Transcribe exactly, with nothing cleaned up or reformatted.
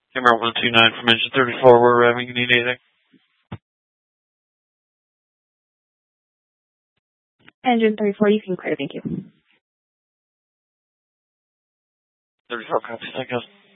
Camera one two nine from engine thirty-four, we're having you need anything? Engine thirty-four, you can clear, thank you. thirty-four, copy, thank you.